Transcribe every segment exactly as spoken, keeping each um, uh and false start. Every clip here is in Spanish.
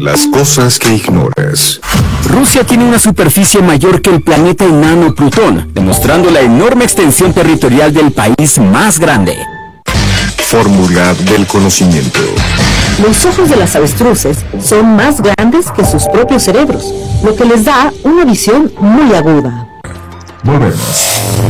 Las cosas que ignoras. Rusia tiene una superficie mayor que el planeta enano Plutón, demostrando la enorme extensión territorial del país más grande. Fórmula del conocimiento. Los ojos de las avestruces son más grandes que sus propios cerebros, lo que les da una visión muy aguda. Volvemos.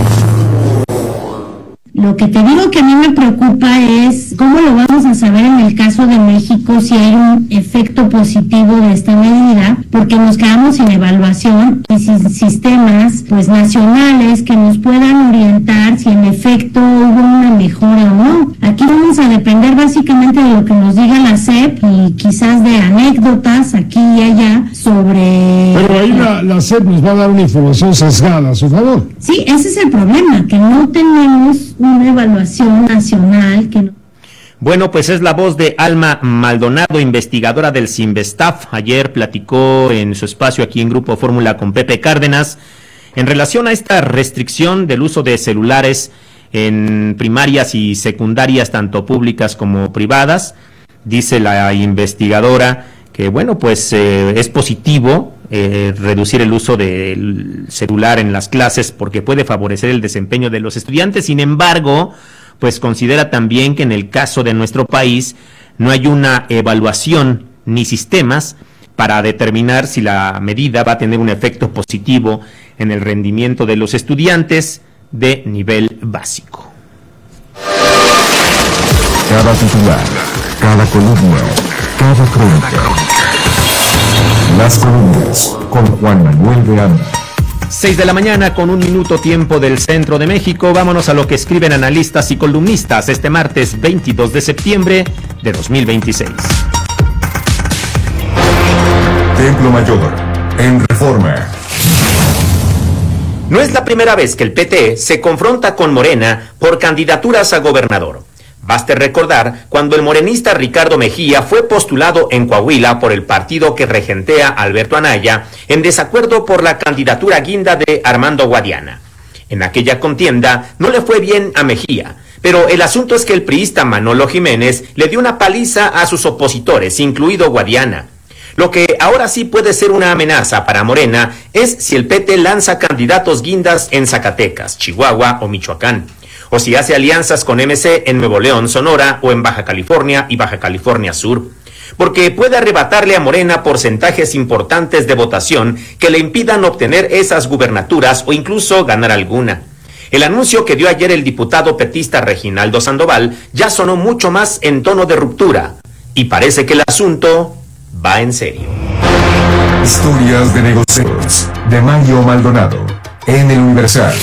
Lo que te digo que a mí me preocupa es cómo lo vamos a saber en el caso de México si hay un efecto positivo de esta medida, porque nos quedamos sin evaluación y sin sistemas pues nacionales que nos puedan orientar si en efecto hubo una mejora o no. Aquí vamos a depender básicamente de lo que nos diga la S E P y quizás de anécdotas aquí y allá sobre... Pero ahí la, la S E P nos va a dar una información sesgada a su favor. Sí, ese es el problema, que no tenemos una evaluación nacional que no... Bueno, pues es la voz de Alma Maldonado, investigadora del Cinvestav. Ayer platicó en su espacio aquí en Grupo Fórmula con Pepe Cárdenas en relación a esta restricción del uso de celulares en primarias y secundarias, tanto públicas como privadas. Dice la investigadora que, bueno, pues eh, es positivo eh, reducir el uso del celular en las clases porque puede favorecer el desempeño de los estudiantes. Sin embargo, pues considera también que en el caso de nuestro país no hay una evaluación ni sistemas para determinar si la medida va a tener un efecto positivo en el rendimiento de los estudiantes de nivel básico. Cada titular, cada columna, cada crónica. Las columnas con Juan Manuel de Anda. seis de la mañana con un minuto tiempo del centro de México. Vámonos a lo que escriben analistas y columnistas este martes veintidós de septiembre de dos mil veintiséis. Templo Mayor, en Reforma. No es la primera vez que el P T se confronta con Morena por candidaturas a gobernador. Baste recordar cuando el morenista Ricardo Mejía fue postulado en Coahuila por el partido que regentea Alberto Anaya en desacuerdo por la candidatura guinda de Armando Guadiana. En aquella contienda no le fue bien a Mejía, pero el asunto es que el priista Manolo Jiménez le dio una paliza a sus opositores, incluido Guadiana. Lo que ahora sí puede ser una amenaza para Morena es si el P T lanza candidatos guindas en Zacatecas, Chihuahua o Michoacán, o si hace alianzas con M C en Nuevo León, Sonora o en Baja California y Baja California Sur, porque puede arrebatarle a Morena porcentajes importantes de votación que le impidan obtener esas gubernaturas o incluso ganar alguna. El anuncio que dio ayer el diputado petista Reginaldo Sandoval ya sonó mucho más en tono de ruptura, y parece que el asunto va en serio. Historias de negocios de Mario Maldonado en El Universal.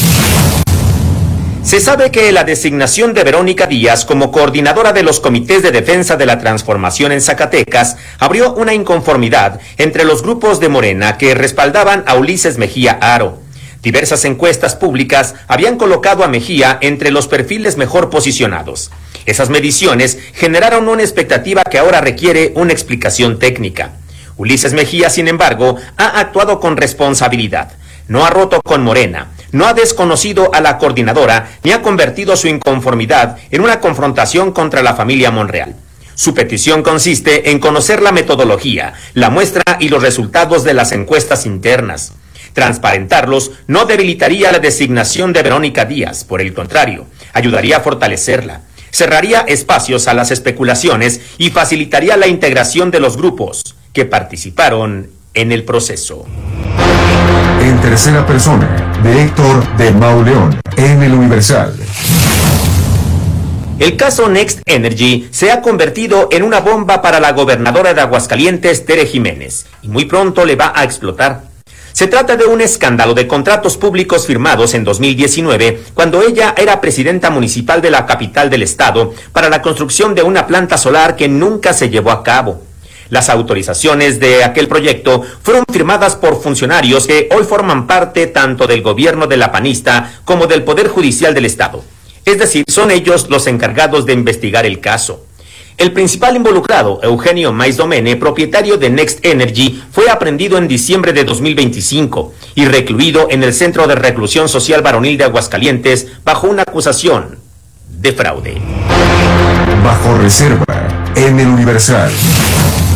Se sabe que la designación de Verónica Díaz como coordinadora de los comités de defensa de la transformación en Zacatecas abrió una inconformidad entre los grupos de Morena que respaldaban a Ulises Mejía Aro. Diversas encuestas públicas habían colocado a Mejía entre los perfiles mejor posicionados. Esas mediciones generaron una expectativa que ahora requiere una explicación técnica. Ulises Mejía, sin embargo, ha actuado con responsabilidad. No ha roto con Morena, no ha desconocido a la coordinadora, ni ha convertido su inconformidad en una confrontación contra la familia Monreal. Su petición consiste en conocer la metodología, la muestra y los resultados de las encuestas internas. Transparentarlos no debilitaría la designación de Verónica Díaz, por el contrario, ayudaría a fortalecerla. Cerraría espacios a las especulaciones y facilitaría la integración de los grupos que participaron en el proceso. En tercera persona, de Héctor de Mauleón, en El Universal. El caso Next Energy se ha convertido en una bomba para la gobernadora de Aguascalientes, Tere Jiménez, y muy pronto le va a explotar. Se trata de un escándalo de contratos públicos firmados en dos mil diecinueve, cuando ella era presidenta municipal de la capital del estado, para la construcción de una planta solar que nunca se llevó a cabo. Las autorizaciones de aquel proyecto fueron firmadas por funcionarios que hoy forman parte tanto del gobierno de la panista como del Poder Judicial del Estado. Es decir, son ellos los encargados de investigar el caso. El principal involucrado, Eugenio Maiz Domene, propietario de Next Energy, fue aprehendido en diciembre de dos mil veinticinco y recluido en el Centro de Reclusión Social Varonil de Aguascalientes bajo una acusación de fraude. Bajo reserva, en El Universal.